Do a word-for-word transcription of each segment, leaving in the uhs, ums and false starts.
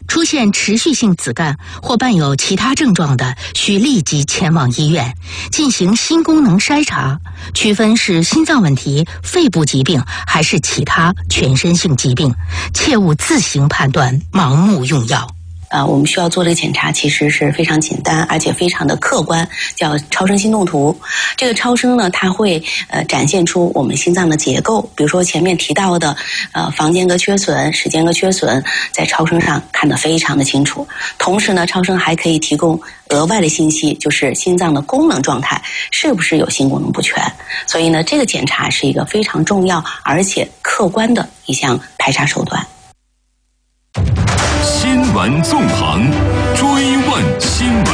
出现持续性子干或伴有其他症状的，需立即前往医院进行心功能筛查，区分是心脏问题、肺部疾病还是其他全身性疾病，切勿自行判断，盲目用药。 呃，我们需要做的检查其实是非常简单，而且非常的客观，叫超声心动图。这个超声呢，它会呃展现出我们心脏的结构，比如说前面提到的呃房间隔缺损、室间隔缺损，在超声上看得非常的清楚。同时呢，超声还可以提供额外的信息，就是心脏的功能状态是不是有心功能不全。所以呢，这个检查是一个非常重要而且客观的一项排查手段。 新闻纵横，追问新闻。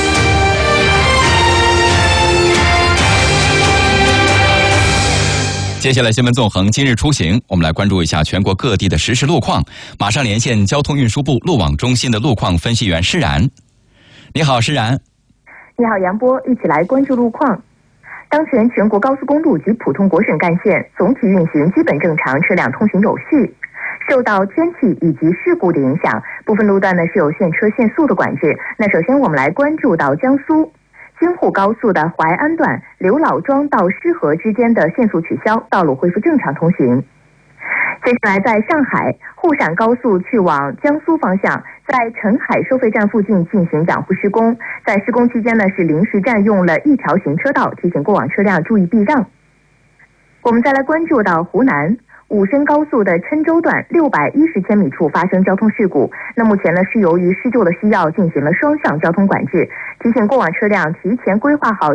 接下来新闻纵横今日出行，我们来关注一下全国各地的实时路况。马上连线交通运输部路网中心的路况分析员施然。你好，施然。 你好，杨波，一起来关注路况。当前全国高速公路及普通国省干线总体运行基本正常，车辆通行有序。受到天气以及事故的影响，部分路段呢是有限车限速的管制。那首先我们来关注到江苏京沪高速的淮安段刘老庄到施河之间的限速取消，道路恢复正常通行。接下来在上海沪陕高速去往江苏方向，在澄海收费站附近进行养护施工，在施工期间呢是临时占用了一条行车道，提醒过往车辆注意避让。我们再来关注到湖南武深高速的郴州段六百一十千米处发生交通事故，那目前呢是由于施救的需要进行了双向交通管制，提醒过往车辆提前规划好